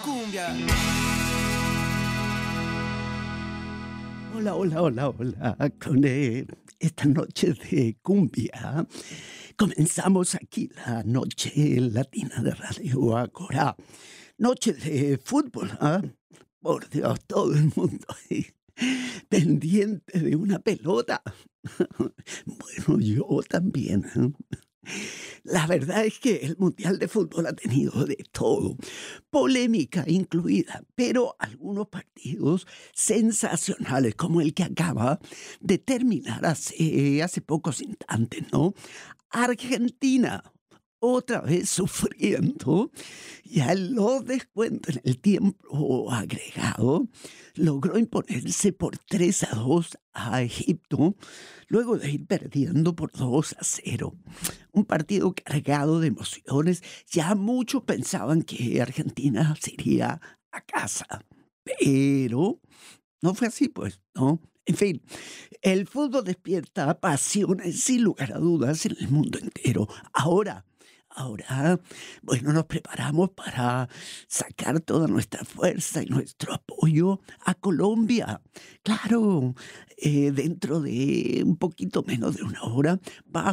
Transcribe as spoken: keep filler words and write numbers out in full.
cumbia. Hola, hola, hola, hola. Con eh, esta noche de cumbia comenzamos aquí la noche latina de Radio Ágora. Noche de fútbol, ¿ah? Por Dios, todo el mundo ahí pendiente de una pelota. Bueno, yo también, ¿eh? La verdad es que el Mundial de Fútbol ha tenido de todo, polémica incluida, pero algunos partidos sensacionales, como el que acaba de terminar hace, hace pocos instantes, ¿no? Argentina, otra vez sufriendo, ya lo descuento en el tiempo agregado, logró imponerse por tres a dos a Egipto, luego de ir perdiendo por dos a cero. Un partido cargado de emociones, ya muchos pensaban que Argentina se iría a casa, pero no fue así, pues, ¿no? En fin, el fútbol despierta pasiones sin lugar a dudas en el mundo entero. Ahora, ahora, bueno, nos preparamos para sacar toda nuestra fuerza y nuestro apoyo a Colombia. Claro, eh, dentro de un poquito menos de una hora va